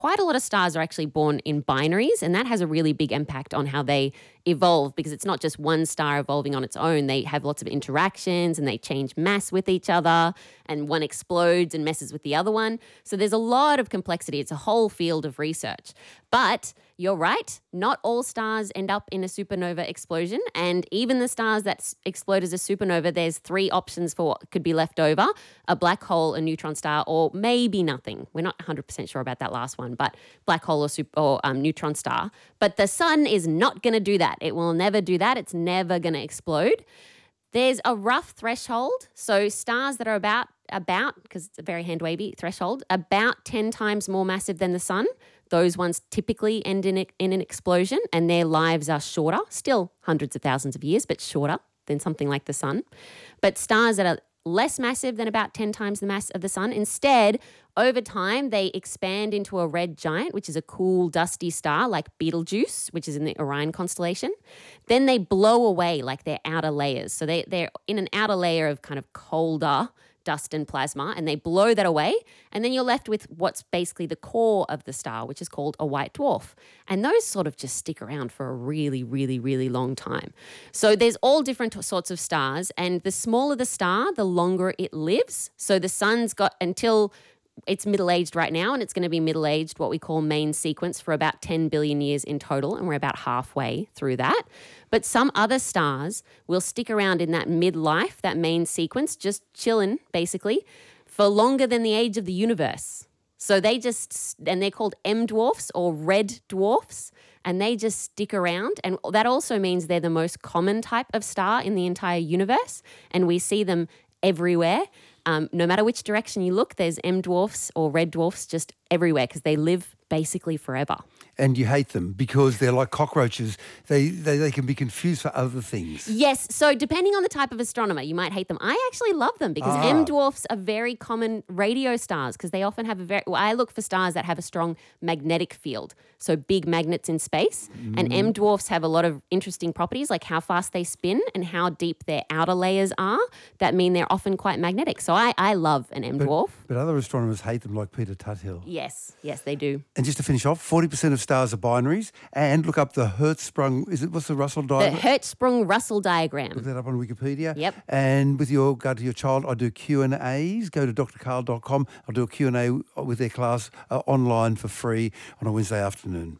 quite a lot of stars are actually born in binaries, and that has a really big impact on how they evolve because it's not just one star evolving on its own. They have lots of interactions and they change mass with each other, and one explodes and messes with the other one. So there's a lot of complexity. It's a whole field of research. But you're right, not all stars end up in a supernova explosion, and even the stars that explode as a supernova, there's 3 options for what could be left over: a black hole, a neutron star, or maybe nothing. We're not 100% sure about that last one, but black hole or neutron star. But the sun is not going to do that. It will never do that. It's never going to explode. There's a rough threshold. So stars that are about, because it's a very hand-wavy threshold, about 10 times more massive than the sun, those ones typically end in an explosion, and their lives are shorter, still hundreds of thousands of years, but shorter than something like the sun. But stars that are less massive than about 10 times the mass of the sun, instead, over time, they expand into a red giant, which is a cool, dusty star like Betelgeuse, which is in the Orion constellation. Then they blow away like their outer layers. So they're in an outer layer of kind of colder dust and plasma, and they blow that away, and then you're left with what's basically the core of the star, which is called a white dwarf. And those sort of just stick around for a really, really, really long time. So there's all different sorts of stars, and the smaller the star, the longer it lives. So the sun's got until it's middle-aged right now, and it's going to be middle-aged, what we call main sequence, for about 10 billion years in total, and we're about halfway through that. But some other stars will stick around in that midlife, that main sequence, just chilling, basically, for longer than the age of the universe. So they're called M dwarfs or red dwarfs, and they just stick around. And that also means they're the most common type of star in the entire universe, and we see them everywhere. No matter which direction you look, there's M dwarfs or red dwarfs just everywhere because they live basically forever. And you hate them because they're like cockroaches. They can be confused for other things. Yes. So depending on the type of astronomer, you might hate them. I actually love them because M dwarfs are very common radio stars because they often have I look for stars that have a strong magnetic field. So big magnets in space. And M dwarfs have a lot of interesting properties like how fast they spin and how deep their outer layers are that mean they're often quite magnetic. So I love an M dwarf. But other astronomers hate them like Peter Tuthill. Yes, they do. And just to finish off, 40% of stars are binaries. And look up the Hertzsprung, what's the Russell diagram? The Hertzsprung-Russell diagram. Look that up on Wikipedia. Yep. And with your regard to your child, I do Q&As. Go to drkarl.com. I'll do a Q&A with their class online for free on a Wednesday afternoon.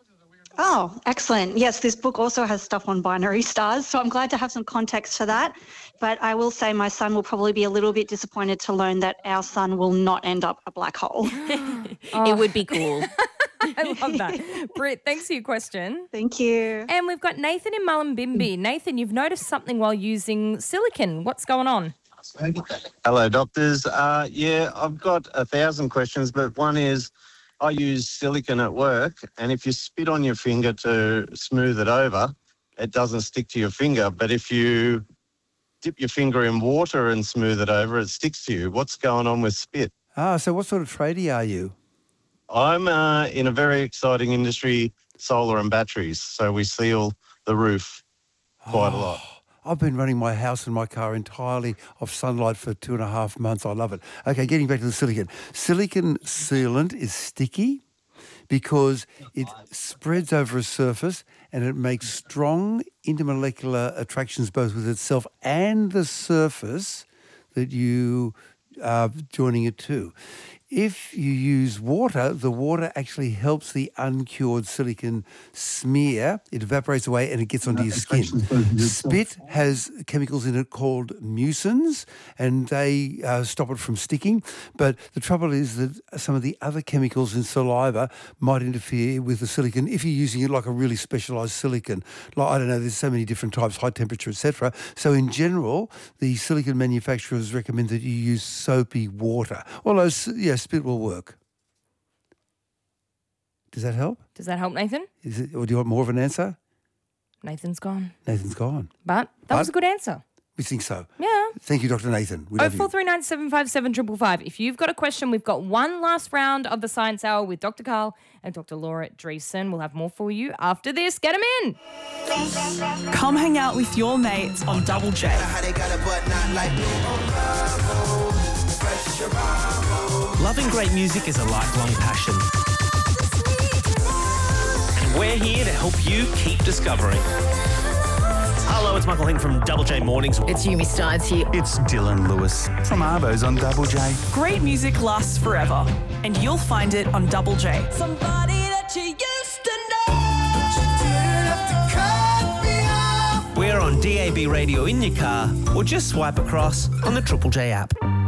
Oh, excellent. Yes, this book also has stuff on binary stars, so I'm glad to have some context for that. But I will say my son will probably be a little bit disappointed to learn that our sun will not end up a black hole. It would be cool. I love that. Britt, thanks for your question. Thank you. And we've got Nathan in Mullumbimby. Nathan, you've noticed something while using silicon. What's going on? Hello, doctors. I've got 1,000 questions, but one is I use silicon at work, and if you spit on your finger to smooth it over, it doesn't stick to your finger. But if you dip your finger in water and smooth it over, it sticks to you. What's going on with spit? So what sort of tradie are you? I'm in a very exciting industry, solar and batteries. So we seal the roof quite a lot. I've been running my house and my car entirely off sunlight for 2.5 months. I love it. Okay, getting back to the silicon. Silicon sealant is sticky because it spreads over a surface and it makes strong intermolecular attractions both with itself and the surface that you are joining it to. If you use water, the water actually helps the uncured silicon smear. It evaporates away and it gets onto your skin. Spit has chemicals in it called mucins, and they stop it from sticking. But the trouble is that some of the other chemicals in saliva might interfere with the silicon if you're using it like a really specialised silicon. Like, I don't know, there's so many different types, high temperature, etc. So in general, the silicon manufacturers recommend that you use soapy water. Although, spit will work. Does that help? Does that help, Nathan? Or do you want more of an answer? Nathan's gone. Nathan's gone. But that was a good answer. We think so. Yeah. Thank you, Dr. Nathan. We love you. 0439 757 555. If you've got a question, we've got one last round of the Science Hour with Dr. Karl and Dr. Laura Dreesen. We'll have more for you after this. Get them in. Come hang out with your mates on Double J. Loving great music is a lifelong passion. We're here to help you keep discovering. Hello, it's Michael Hing from Double J Mornings. It's Yumi Steins here. It's Dylan Lewis from Arbo's on Double J. Great music lasts forever, and you'll find it on Double J. Somebody that you used to know. We're on DAB radio in your car or just swipe across on the Triple J app.